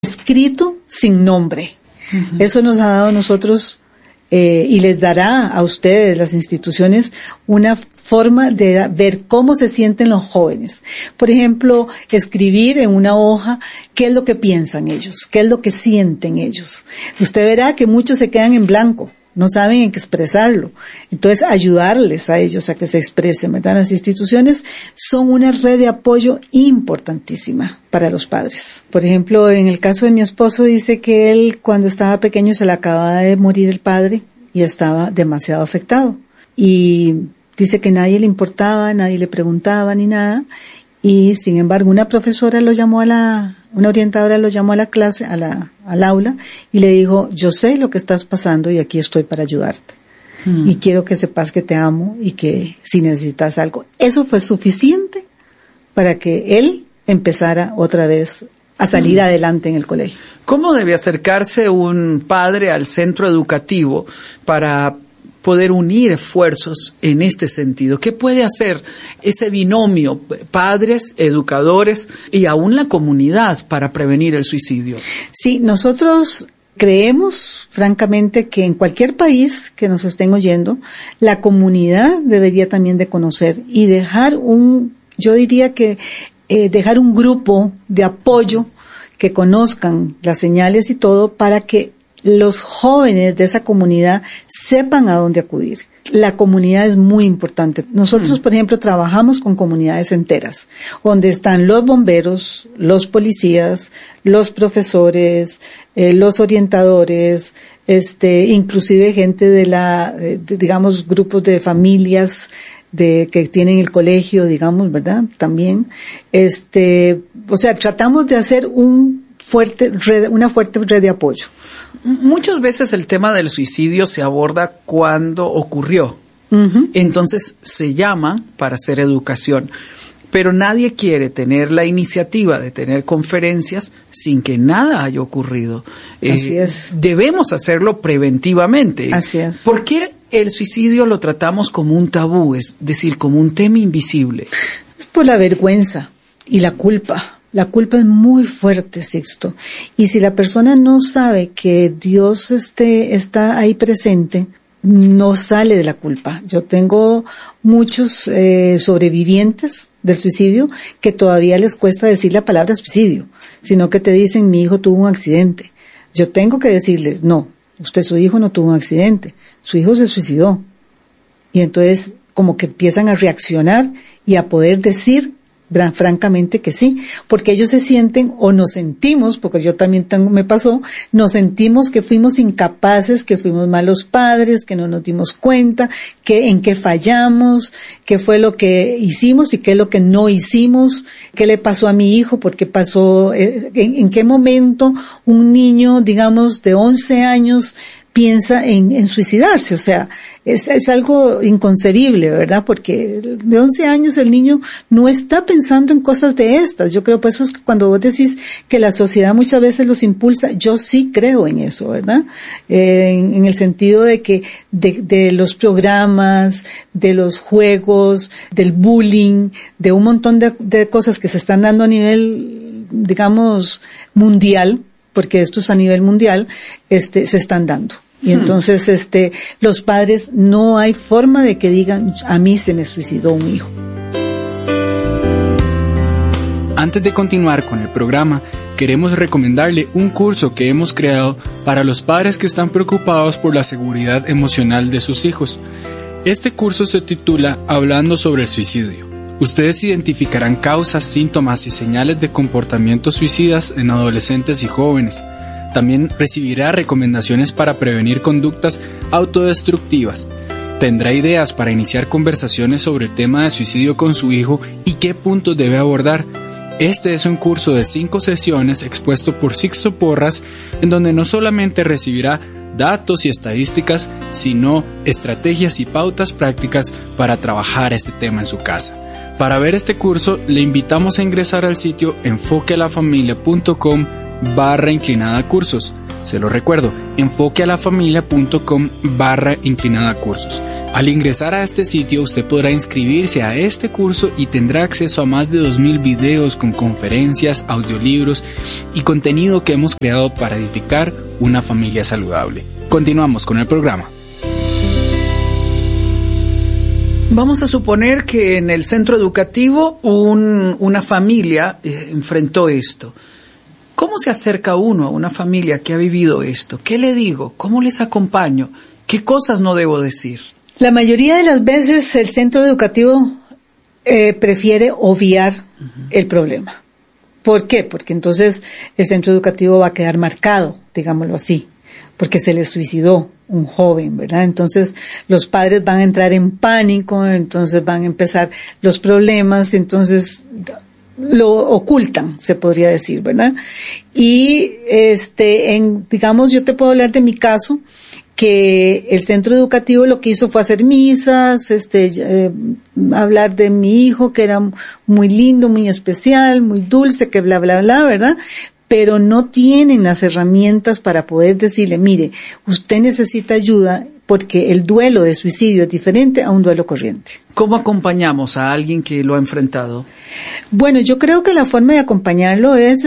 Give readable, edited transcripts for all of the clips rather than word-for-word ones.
escrito sin nombre. Eso nos ha dado a nosotros y les dará a ustedes, las instituciones, una forma de ver cómo se sienten los jóvenes. Por ejemplo, escribir en una hoja qué es lo que piensan ellos, qué es lo que sienten ellos. Usted verá que muchos se quedan en blanco, no saben en qué expresarlo. Entonces, ayudarles a ellos a que se expresen, ¿verdad? Las instituciones son una red de apoyo importantísima para los padres. Por ejemplo, en el caso de mi esposo, dice que él, cuando estaba pequeño, se le acababa de morir el padre y estaba demasiado afectado. Y dice que nadie le importaba, nadie le preguntaba ni nada. Y, sin embargo, una profesora lo llamó una orientadora lo llamó a la clase, al aula, y le dijo, yo sé lo que estás pasando y aquí estoy para ayudarte. Y quiero que sepas que te amo y que si necesitas algo. Eso fue suficiente para que él empezara otra vez a salir adelante en el colegio. ¿Cómo debe acercarse un padre al centro educativo para poder unir esfuerzos en este sentido? ¿Qué puede hacer ese binomio, padres, educadores y aún la comunidad, para prevenir el suicidio? Sí, nosotros creemos, francamente, que en cualquier país que nos estén oyendo, la comunidad debería también de conocer y dejar yo diría que dejar un grupo de apoyo que conozcan las señales y todo para que los jóvenes de esa comunidad sepan a dónde acudir. La comunidad es muy importante. Nosotros, por ejemplo, trabajamos con comunidades enteras, donde están los bomberos, los policías, los profesores, los orientadores, inclusive gente de digamos, grupos de familias que tienen el colegio, digamos, ¿verdad? También, o sea, tratamos de hacer una fuerte red de apoyo. Muchas veces el tema del suicidio se aborda cuando ocurrió. Entonces se llama para hacer educación. Pero nadie quiere tener la iniciativa de tener conferencias sin que nada haya ocurrido. Así es. Debemos hacerlo preventivamente. Así es. ¿Por qué el suicidio lo tratamos como un tabú, es decir, como un tema invisible? Es por la vergüenza y la culpa. La culpa es muy fuerte, Sixto. Y si la persona no sabe que Dios está ahí presente, no sale de la culpa. Yo tengo muchos sobrevivientes del suicidio que todavía les cuesta decir la palabra suicidio, sino que te dicen, mi hijo tuvo un accidente. Yo tengo que decirles, no, su hijo no tuvo un accidente, su hijo se suicidó. Y entonces como que empiezan a reaccionar y a poder decir francamente que sí, porque ellos se sienten, o nos sentimos, porque yo también me pasó, nos sentimos que fuimos incapaces, que fuimos malos padres, que no nos dimos cuenta, en qué fallamos, qué fue lo que hicimos y qué es lo que no hicimos, qué le pasó a mi hijo, por qué pasó, en qué momento un niño, digamos, de 11 años piensa en suicidarse. O sea, es algo inconcebible, ¿verdad? Porque de 11 años el niño no está pensando en cosas de estas. Yo creo, por eso es que cuando vos decís que la sociedad muchas veces los impulsa, yo sí creo en eso, ¿verdad? En el sentido de que de los programas, de los juegos, del bullying, de un montón de cosas que se están dando a nivel, digamos, mundial, porque esto es a nivel mundial, se están dando. Y entonces, los padres, no hay forma de que digan, a mí se me suicidó un hijo. Antes de continuar con el programa, queremos recomendarle un curso que hemos creado para los padres que están preocupados por la seguridad emocional de sus hijos. Este curso se titula Hablando sobre el suicidio. Ustedes identificarán causas, síntomas y señales de comportamientos suicidas en adolescentes y jóvenes. También recibirá recomendaciones para prevenir conductas autodestructivas. Tendrá ideas para iniciar conversaciones sobre el tema de suicidio con su hijo y qué puntos debe abordar. Este es un curso de 5 sesiones expuesto por Sixto Porras, en donde no solamente recibirá datos y estadísticas, sino estrategias y pautas prácticas para trabajar este tema en su casa. Para ver este curso, le invitamos a ingresar al sitio enfoquealafamilia.com/cursos. Se lo recuerdo, enfoquealafamilia.com/cursos. Al ingresar a este sitio, usted podrá inscribirse a este curso y tendrá acceso a más de 2000 videos con conferencias, audiolibros y contenido que hemos creado para edificar una familia saludable. Continuamos con el programa. Vamos a suponer que en el centro educativo una familia enfrentó esto. ¿Cómo se acerca uno a una familia que ha vivido esto? ¿Qué le digo? ¿Cómo les acompaño? ¿Qué cosas no debo decir? La mayoría de las veces el centro educativo prefiere obviar el problema. ¿Por qué? Porque entonces el centro educativo va a quedar marcado, digámoslo así, porque se le suicidó un joven, ¿verdad? Entonces los padres van a entrar en pánico, entonces van a empezar los problemas, entonces lo ocultan, se podría decir, ¿verdad? Y digamos, yo te puedo hablar de mi caso, que el centro educativo lo que hizo fue hacer misas, hablar de mi hijo, que era muy lindo, muy especial, muy dulce, que bla, bla, bla, ¿verdad? Pero no tienen las herramientas para poder decirle, mire, usted necesita ayuda porque el duelo de suicidio es diferente a un duelo corriente. ¿Cómo acompañamos a alguien que lo ha enfrentado? Bueno, yo creo que la forma de acompañarlo es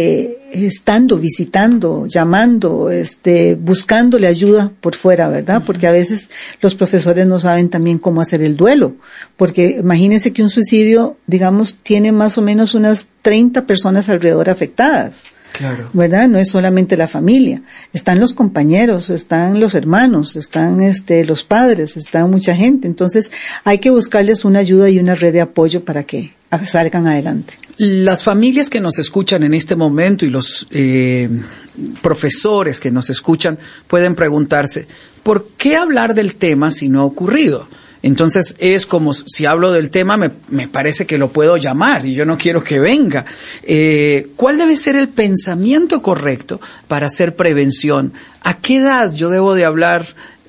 estando, visitando, llamando, buscándole ayuda por fuera, ¿verdad? Porque a veces los profesores no saben también cómo hacer el duelo, porque imagínense que un suicidio, digamos, tiene más o menos unas 30 personas alrededor afectadas. Claro. ¿Verdad? No es solamente la familia. Están los compañeros, están los hermanos, están los padres, está mucha gente. Entonces hay que buscarles una ayuda y una red de apoyo para que salgan adelante. Las familias que nos escuchan en este momento y los profesores que nos escuchan pueden preguntarse, ¿por qué hablar del tema si no ha ocurrido? Entonces es como si hablo del tema me parece que lo puedo llamar y yo no quiero que venga. ¿Cuál debe ser el pensamiento correcto para hacer prevención? ¿A qué edad yo debo de hablar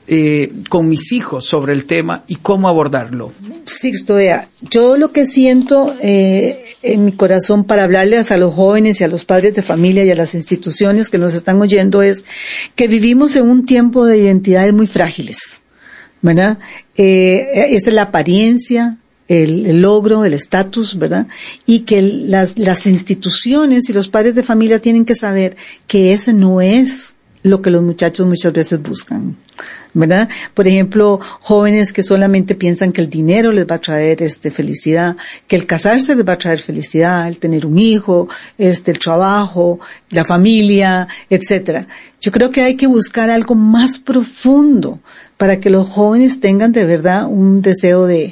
con mis hijos sobre el tema y cómo abordarlo? Sixto, vea, yo lo que siento en mi corazón para hablarles a los jóvenes y a los padres de familia y a las instituciones que nos están oyendo es que vivimos en un tiempo de identidades muy frágiles, ¿verdad? Esa es la apariencia, el logro, el estatus, ¿verdad? Y que las instituciones y los padres de familia tienen que saber que ese no es lo que los muchachos muchas veces buscan, ¿verdad? Por ejemplo, jóvenes que solamente piensan que el dinero les va a traer felicidad, que el casarse les va a traer felicidad, el tener un hijo, el trabajo, la familia, etcétera. Yo creo que hay que buscar algo más profundo para que los jóvenes tengan de verdad un deseo de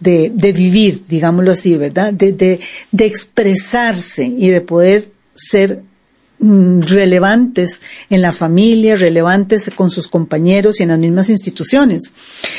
vivir, digámoslo así, ¿verdad? De expresarse y de poder ser relevantes en la familia, relevantes con sus compañeros y en las mismas instituciones.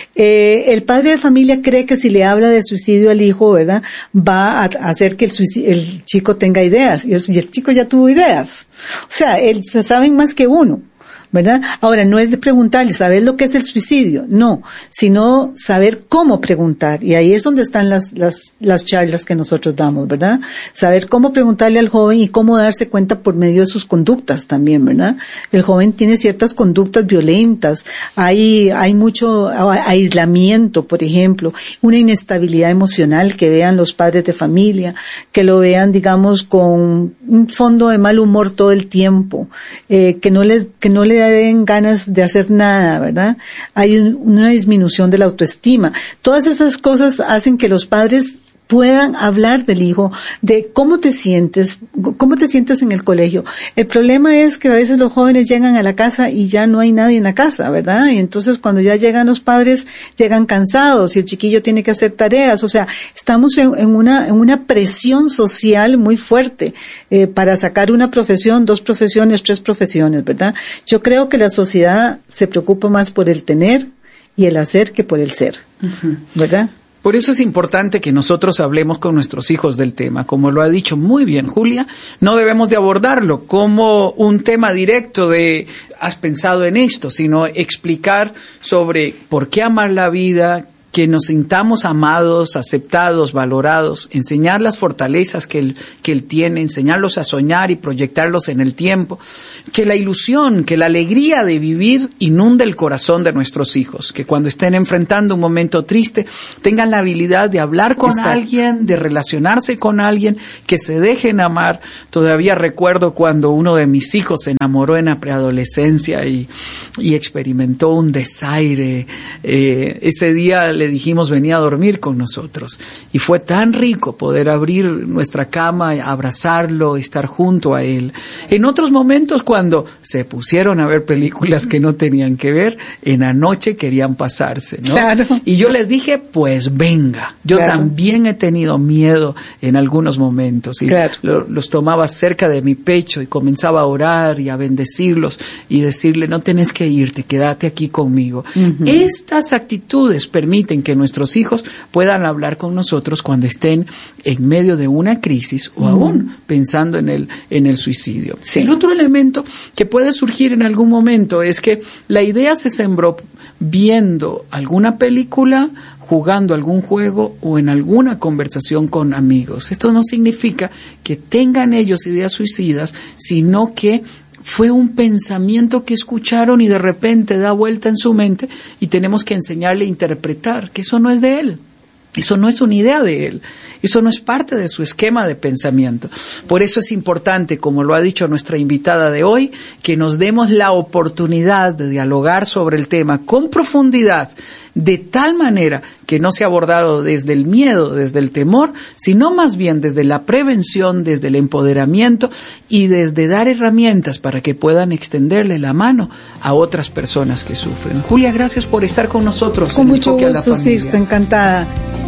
El padre de familia cree que si le habla de suicidio al hijo, ¿verdad?, va a hacer que el chico tenga ideas, y el chico ya tuvo ideas. O sea, se saben más que uno, ¿verdad? Ahora, no es de preguntarle, ¿sabes lo que es el suicidio? No, sino saber cómo preguntar. Y ahí es donde están las charlas que nosotros damos, ¿verdad? Saber cómo preguntarle al joven y cómo darse cuenta por medio de sus conductas también, ¿verdad? El joven tiene ciertas conductas violentas, hay mucho aislamiento, por ejemplo, una inestabilidad emocional que vean los padres de familia, que lo vean, digamos, con un fondo de mal humor todo el tiempo, que no le den ganas de hacer nada, ¿verdad? Hay una disminución de la autoestima. Todas esas cosas hacen que los padres puedan hablar del hijo, de cómo te sientes en el colegio. El problema es que a veces los jóvenes llegan a la casa y ya no hay nadie en la casa, ¿verdad? Y entonces cuando ya llegan los padres, llegan cansados y el chiquillo tiene que hacer tareas. O sea, estamos en una presión social muy fuerte para sacar una profesión, 2 profesiones, 3 profesiones, ¿verdad? Yo creo que la sociedad se preocupa más por el tener y el hacer que por el ser, ¿verdad? Por eso es importante que nosotros hablemos con nuestros hijos del tema. Como lo ha dicho muy bien Julia, no debemos de abordarlo como un tema directo de ¿has pensado en esto?, sino explicar sobre por qué amar la vida, que nos sintamos amados, aceptados, valorados, enseñar las fortalezas que él tiene, enseñarlos a soñar y proyectarlos en el tiempo, que la ilusión, que la alegría de vivir inunde el corazón de nuestros hijos, que cuando estén enfrentando un momento triste tengan la habilidad de hablar con alguien, de relacionarse con alguien, que se dejen amar. Todavía recuerdo cuando uno de mis hijos se enamoró en la preadolescencia y experimentó un desaire. Ese día le dijimos venía a dormir con nosotros y fue tan rico poder abrir nuestra cama, abrazarlo, estar junto a él. En otros momentos, cuando se pusieron a ver películas que no tenían que ver, en la noche querían pasarse, ¿no? Claro. Y yo les dije, pues venga, yo también he tenido miedo en algunos momentos y los tomaba cerca de mi pecho y comenzaba a orar y a bendecirlos y decirle, no tenés que irte, quédate aquí conmigo. Estas actitudes permiten que nuestros hijos puedan hablar con nosotros cuando estén en medio de una crisis o aún pensando en el suicidio. Sí. El otro elemento que puede surgir en algún momento es que la idea se sembró viendo alguna película, jugando algún juego o en alguna conversación con amigos. Esto no significa que tengan ellos ideas suicidas, sino que fue un pensamiento que escucharon y de repente da vuelta en su mente y tenemos que enseñarle a interpretar que eso no es de él. Eso no es una idea de él, eso no es parte de su esquema de pensamiento. Por eso es importante, como lo ha dicho nuestra invitada de hoy, que nos demos la oportunidad de dialogar sobre el tema con profundidad, de tal manera que no sea abordado desde el miedo, desde el temor, sino más bien desde la prevención, desde el empoderamiento y desde dar herramientas para que puedan extenderle la mano a otras personas que sufren. Julia, gracias por estar con nosotros. Con mucho gusto, Sixto, encantada.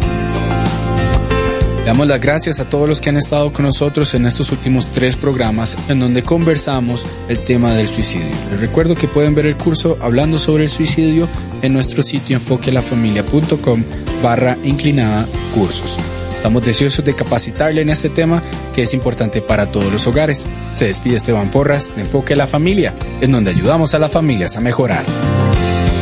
Le damos las gracias a todos los que han estado con nosotros en estos últimos 3 programas en donde conversamos el tema del suicidio. Les recuerdo que pueden ver el curso Hablando sobre el suicidio en nuestro sitio enfoquelafamilia.com/cursos. Estamos deseosos de capacitarle en este tema que es importante para todos los hogares. Se despide Esteban Porras de Enfoque a la Familia, en donde ayudamos a las familias a mejorar.